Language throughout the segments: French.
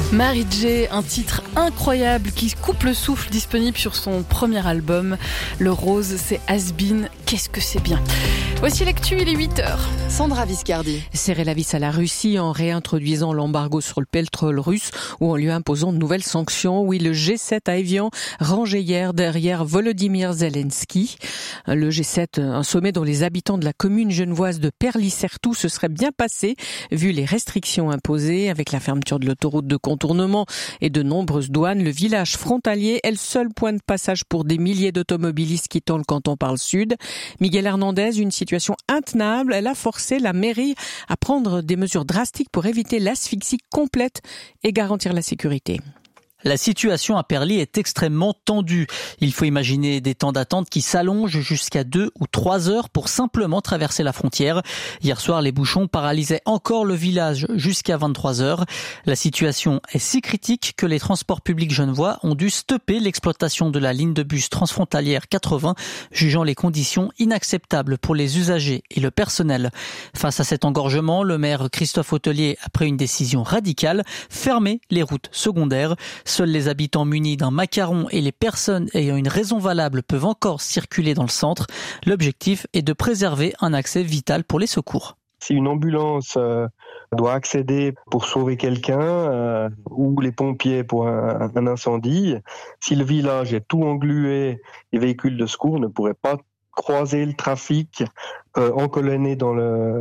Mary J, un titre incroyable qui coupe le souffle, disponible sur son premier album. Le rose, c'est Has Been. Qu'est-ce que c'est bien. Voici l'actu, il est 8h. Sandra Viscardi. Serrer la vis à la Russie en réintroduisant l'embargo sur le pétrole russe ou en lui imposant de nouvelles sanctions. Oui, le G7 à Évian, rangé hier derrière Volodymyr Zelensky. Le G7, un sommet dont les habitants de la commune genevoise de Perly-Certoux se seraient bien passés, vu les restrictions imposées avec la fermeture de l'autoroute de contournement et de nombreuses douanes. Le village frontalier est le seul point de passage pour des milliers d'automobilistes quittant le canton par le sud. Miguel Hernandez, une situation intenable, elle a forcé la mairie à prendre des mesures drastiques pour éviter l'asphyxie complète et garantir la sécurité. La situation à Perly est extrêmement tendue. Il faut imaginer des temps d'attente qui s'allongent jusqu'à 2 ou 3 heures pour simplement traverser la frontière. Hier soir, les bouchons paralysaient encore le village jusqu'à 23 heures. La situation est si critique que les transports publics genevois ont dû stopper l'exploitation de la ligne de bus transfrontalière 80, jugeant les conditions inacceptables pour les usagers et le personnel. Face à cet engorgement, le maire Christophe Hôtelier a pris une décision radicale, fermer les routes secondaires. Seuls les habitants munis d'un macaron et les personnes ayant une raison valable peuvent encore circuler dans le centre. L'objectif est de préserver un accès vital pour les secours. Si une ambulance doit accéder pour sauver quelqu'un ou les pompiers pour un incendie, si le village est tout englué, les véhicules de secours ne pourraient pas croiser le trafic encolonné dans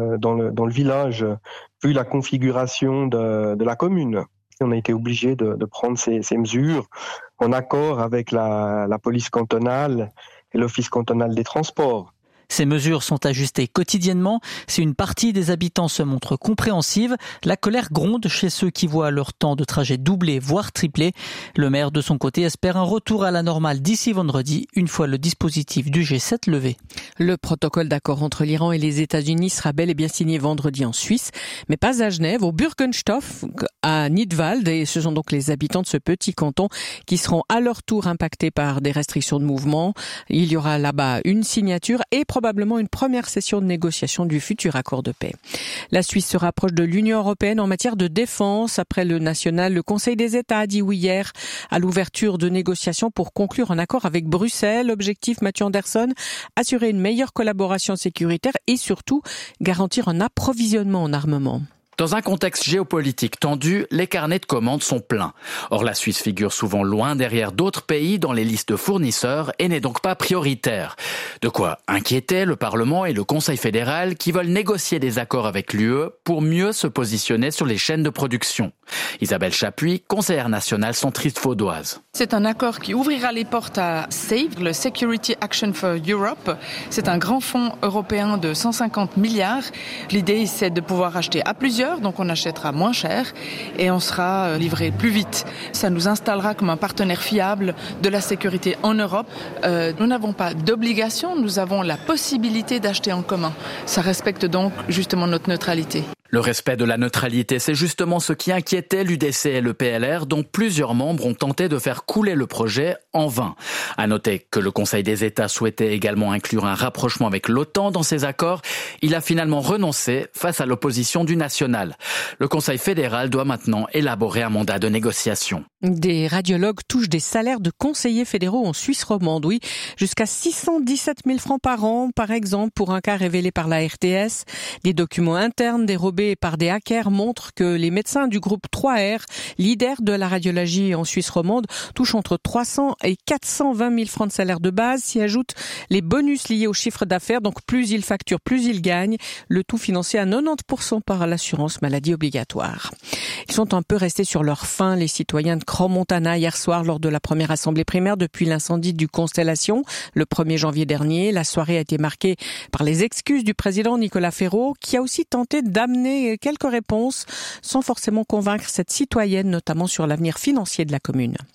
le village, vu la configuration de la commune. On a été obligé de prendre ces mesures en accord avec la police cantonale et l'office cantonal des transports. Ces mesures sont ajustées quotidiennement. Si une partie des habitants se montre compréhensive, la colère gronde chez ceux qui voient leur temps de trajet doublé, voire triplé. Le maire, de son côté, espère un retour à la normale d'ici vendredi, une fois le dispositif du G7 levé. Le protocole d'accord entre l'Iran et les États-Unis sera bel et bien signé vendredi en Suisse, mais pas à Genève, au Bürgenstoff, à Nidwald. Et ce sont donc les habitants de ce petit canton qui seront à leur tour impactés par des restrictions de mouvement. Il y aura là-bas une signature et probablement une première session de négociation du futur accord de paix. La Suisse se rapproche de l'Union européenne en matière de défense. Après le national, le Conseil des États a dit oui hier à l'ouverture de négociations pour conclure un accord avec Bruxelles. Objectif, Mathieu Anderson, assurer une meilleure collaboration sécuritaire et surtout garantir un approvisionnement en armement. Dans un contexte géopolitique tendu, les carnets de commandes sont pleins. Or, la Suisse figure souvent loin derrière d'autres pays dans les listes de fournisseurs et n'est donc pas prioritaire. De quoi inquiéter le Parlement et le Conseil fédéral qui veulent négocier des accords avec l'UE pour mieux se positionner sur les chaînes de production. Isabelle Chapuis, conseillère nationale centriste vaudoise. C'est un accord qui ouvrira les portes à SAVE, le Security Action for Europe. C'est un grand fonds européen de 150 milliards. L'idée, c'est de pouvoir acheter à plusieurs. Donc on achètera moins cher et on sera livré plus vite. Ça nous installera comme un partenaire fiable de la sécurité en Europe. Nous n'avons pas d'obligation, nous avons la possibilité d'acheter en commun. Ça respecte donc justement notre neutralité. Le respect de la neutralité, c'est justement ce qui inquiétait l'UDC et le PLR, dont plusieurs membres ont tenté de faire couler le projet en vain. À noter que le Conseil des États souhaitait également inclure un rapprochement avec l'OTAN dans ses accords. Il a finalement renoncé face à l'opposition du national. Le Conseil fédéral doit maintenant élaborer un mandat de négociation. Des radiologues touchent des salaires de conseillers fédéraux en Suisse romande, oui, jusqu'à 617 000 francs par an, par exemple, pour un cas révélé par la RTS. Des documents internes dérobés par des hackers montrent que les médecins du groupe 3R, leader de la radiologie en Suisse romande, touchent entre 300 et 420 000 francs de salaire de base. S'y ajoutent les bonus liés au chiffre d'affaires, donc plus ils facturent, plus ils gagnent. Le tout financé à 90% par l'assurance maladie obligatoire. Ils sont un peu restés sur leur faim, les citoyens de Crans-Montana, hier soir, lors de la première assemblée primaire depuis l'incendie du Constellation, le 1er janvier dernier. La soirée a été marquée par les excuses du président Nicolas Ferraud, qui a aussi tenté d'amener quelques réponses, sans forcément convaincre cette citoyenne, notamment sur l'avenir financier de la commune.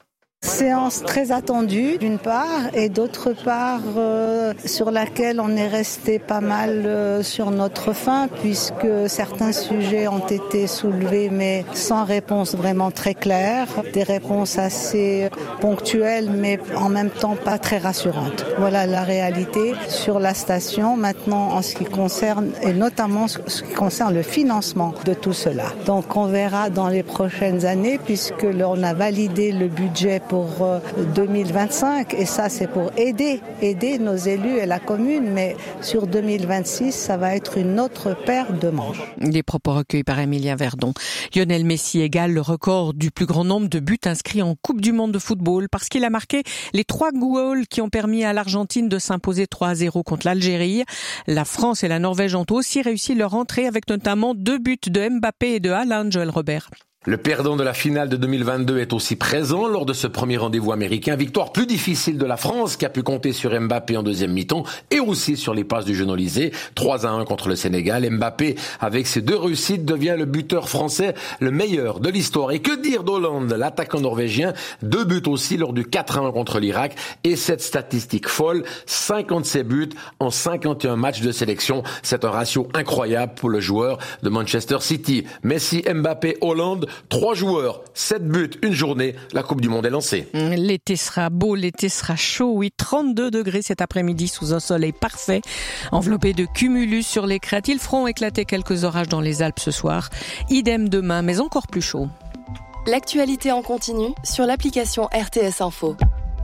Séance très attendue d'une part et d'autre part sur laquelle on est resté pas mal sur notre faim puisque certains sujets ont été soulevés mais sans réponse vraiment très claire, des réponses assez ponctuelles mais en même temps pas très rassurantes. Voilà la réalité sur la station maintenant en ce qui concerne et notamment ce qui concerne le financement de tout cela. Donc on verra dans les prochaines années puisque on a validé le budget pour 2025 et ça c'est pour aider nos élus et la commune, mais sur 2026 ça va être une autre paire de manches. Des propos recueillis par Emilien Verdon. Lionel Messi égale le record du plus grand nombre de buts inscrits en Coupe du Monde de football parce qu'il a marqué les 3 goals qui ont permis à l'Argentine de s'imposer 3-0 contre l'Algérie. La France et la Norvège ont aussi réussi leur entrée avec notamment 2 buts de Mbappé et de Haaland, Joël Robert. Le perdant de la finale de 2022 est aussi présent lors de ce premier rendez-vous américain. Victoire plus difficile de la France qui a pu compter sur Mbappé en deuxième mi-temps et aussi sur les passes du jeune Olysée. 3-1 contre le Sénégal. Mbappé, avec ses 2 réussites, devient le buteur français le meilleur de l'histoire. Et que dire d'Hollande, l'attaquant norvégien? 2 buts aussi lors du 4-1 contre l'Irak. Et cette statistique folle, 57 buts en 51 matchs de sélection. C'est un ratio incroyable pour le joueur de Manchester City. Messi, Mbappé, Hollande, 3 joueurs, 7 buts, une journée, la Coupe du Monde est lancée. L'été sera beau, l'été sera chaud, oui, 32 degrés cet après-midi sous un soleil parfait, enveloppé de cumulus sur les crêtes. Ils feront éclater quelques orages dans les Alpes ce soir, idem demain, mais encore plus chaud. L'actualité en continu sur l'application RTS Info.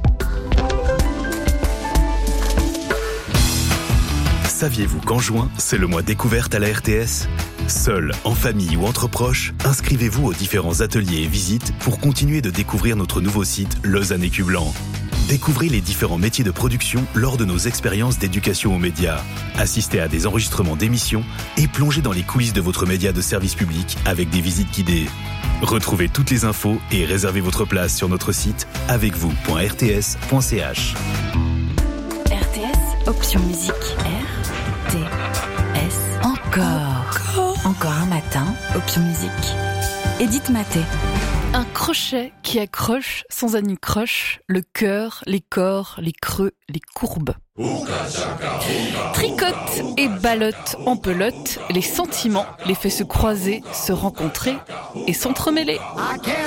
Saviez-vous qu'en juin, c'est le mois découverte à la RTS ? Seul, en famille ou entre proches, inscrivez-vous aux différents ateliers et visites pour continuer de découvrir notre nouveau site Lausanne Écu Blanc. Découvrez les différents métiers de production lors de nos expériences d'éducation aux médias. Assistez à des enregistrements d'émissions et plongez dans les coulisses de votre média de service public avec des visites guidées. Retrouvez toutes les infos et réservez votre place sur notre site avecvous.rts.ch. RTS, option musique. RTS. Encore un matin, option musique. Edith Maté. Un crochet qui accroche sans anicroche le cœur, les corps, les creux, les courbes. Tricote et ballotte en pelote, les sentiments les fait se croiser, se rencontrer et s'entremêler.